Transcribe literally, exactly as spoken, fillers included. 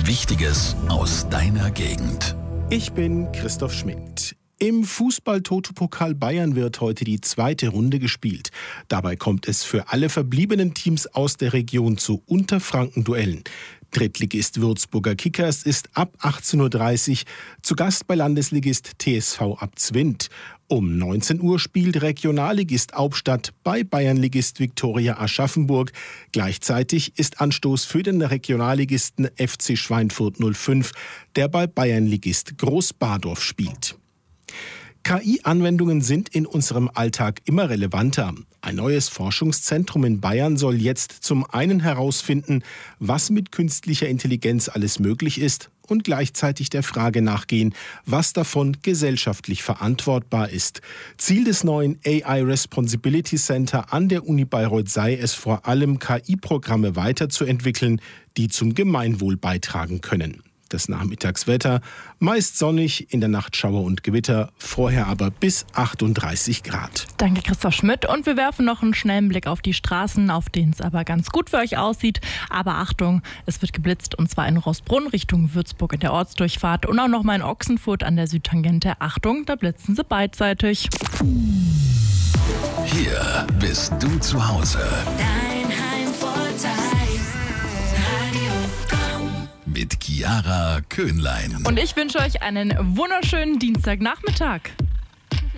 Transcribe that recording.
Wichtiges aus deiner Gegend. Ich bin Christoph Schmidt. Im Fußball-Toto-Pokal Bayern wird heute die zweite Runde gespielt. Dabei kommt es für alle verbliebenen Teams aus der Region zu Unterfranken-Duellen. Drittligist Würzburger Kickers ist ab achtzehn Uhr dreißig zu Gast bei Landesligist T S V Abzwind. Um neunzehn Uhr spielt Regionalligist Aubstadt bei Bayernligist Viktoria Aschaffenburg. Gleichzeitig ist Anstoß für den Regionalligisten F C Schweinfurt null fünf, der bei Bayernligist Großbadorf spielt. K I-Anwendungen sind in unserem Alltag immer relevanter. Ein neues Forschungszentrum in Bayern soll jetzt zum einen herausfinden, was mit künstlicher Intelligenz alles möglich ist und gleichzeitig der Frage nachgehen, was davon gesellschaftlich verantwortbar ist. Ziel des neuen A I Responsibility Center an der Uni Bayreuth sei es vor allem, K I-Programme weiterzuentwickeln, die zum Gemeinwohl beitragen können. Das Nachmittagswetter, meist sonnig, in der Nacht Schauer und Gewitter, vorher aber bis achtunddreißig Grad. Danke Christoph Schmidt und wir werfen noch einen schnellen Blick auf die Straßen, auf denen es aber ganz gut für euch aussieht. Aber Achtung, es wird geblitzt und zwar in Roßbrunn Richtung Würzburg in der Ortsdurchfahrt und auch noch mal in Ochsenfurt an der Südtangente. Achtung, da blitzen sie beidseitig. Hier bist du zu Hause. Dein Heimvorteil. Mit Chiara Köhnlein. Und ich wünsche euch einen wunderschönen Dienstagnachmittag.